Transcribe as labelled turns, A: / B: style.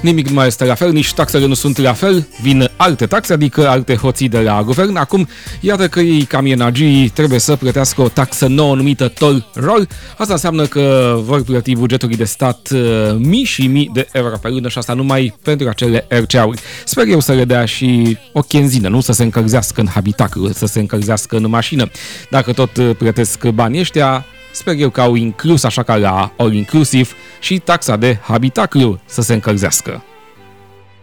A: Nimic nu mai este la fel, nici taxele nu sunt la fel, vin alte taxe, adică alte hoții de la guvern. Acum, iată că ei, camionagii, trebuie să plătească o taxă nouă numită toll roll. Asta înseamnă că vor plăti bugetului de stat mii și mii de euro pe lună și asta numai pentru acele RCA-uri. Sper eu să le dea și o chenzină, nu să se încălzească în habitaclu, să se încălzească în mașină. Dacă tot plătesc banii ăștia, sper eu că au inclus, așa ca la All Inclusive, și taxa de habitaclu să se încălzească.